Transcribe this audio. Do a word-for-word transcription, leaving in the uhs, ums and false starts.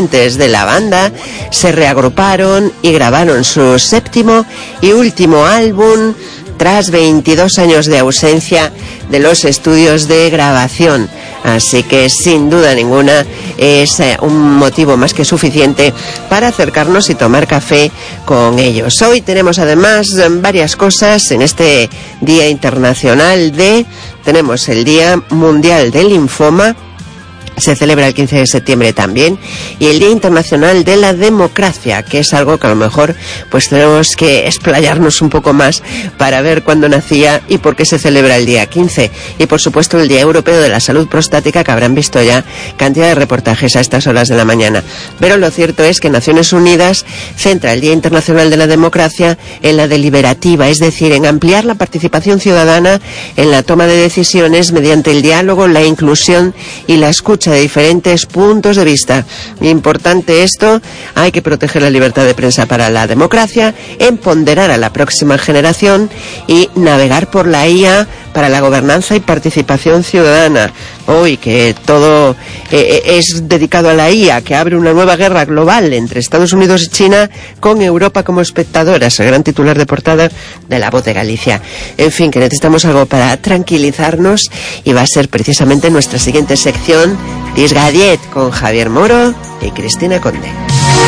componentes de la banda se reagruparon y grabaron su séptimo y último álbum tras veintidós años de ausencia de los estudios de grabación. Así que sin duda ninguna es un motivo más que suficiente para acercarnos y tomar café con ellos. Hoy tenemos además varias cosas en este Día Internacional de... Tenemos el Día Mundial del Linfoma, se celebra el quince de septiembre también, y el Día Internacional de la Democracia, que es algo que a lo mejor pues tenemos que explayarnos un poco más para ver cuándo nacía y por qué se celebra el día quince. Y por supuesto el Día Europeo de la Salud Prostática, que habrán visto ya cantidad de reportajes a estas horas de la mañana. Pero lo cierto es que Naciones Unidas centra el Día Internacional de la Democracia en la deliberativa, es decir, en ampliar la participación ciudadana en la toma de decisiones mediante el diálogo, la inclusión y la escucha de diferentes puntos de vista. Importante esto, hay que proteger la libertad de prensa para la democracia, empoderar a la próxima generación y navegar por la I A para la gobernanza y participación ciudadana. Hoy que todo eh, es dedicado a la I A, que abre una nueva guerra global entre Estados Unidos y China, con Europa como espectadora, es el gran titular de portada de La Voz de Galicia. En fin, que necesitamos algo para tranquilizarnos y va a ser precisamente nuestra siguiente sección, Disgadiet, con Javier Moro y Cristina Conde.